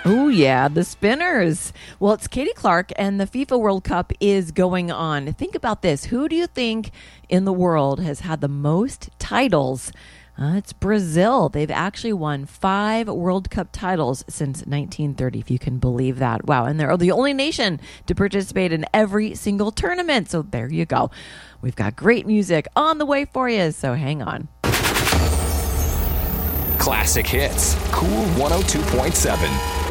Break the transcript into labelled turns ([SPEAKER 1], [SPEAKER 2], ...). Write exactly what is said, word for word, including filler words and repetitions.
[SPEAKER 1] Oh, yeah, the Spinners. Well, it's Katie Clark, and the FIFA World Cup is going on. Think about this. Who do you think in the world has had the most titles? Uh, it's Brazil. They've actually won five World Cup titles since nineteen thirty, if you can believe that. Wow, and they're the only nation to participate in every single tournament. So there you go. We've got great music on the way for you, so hang on.
[SPEAKER 2] Classic Hits, Cool one oh two point seven.